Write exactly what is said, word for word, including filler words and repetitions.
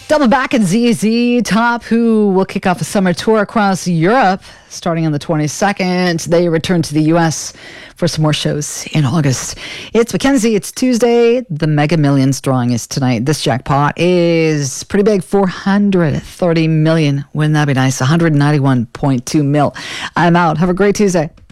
Double back at Z Z Top, who will kick off a summer tour across Europe starting on the twenty-second. They return to the U S for some more shows in August. It's Mackenzie. It's Tuesday. The Mega Millions drawing is tonight. This jackpot is pretty big, four hundred thirty million. Wouldn't that be nice? one hundred ninety-one point two mil. I'm out. Have a great Tuesday.